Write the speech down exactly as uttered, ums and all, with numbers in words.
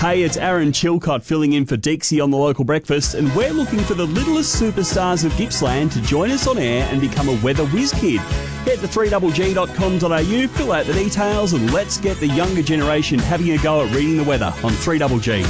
Hey, it's Aaron Chilcott filling in for Dixie on the Local Breakfast, and we're looking for the littlest superstars of Gippsland to join us on air and become a weather whiz kid. Head to three g g dot com dot a u, fill out the details, and let's get the younger generation having a go at reading the weather on three G G.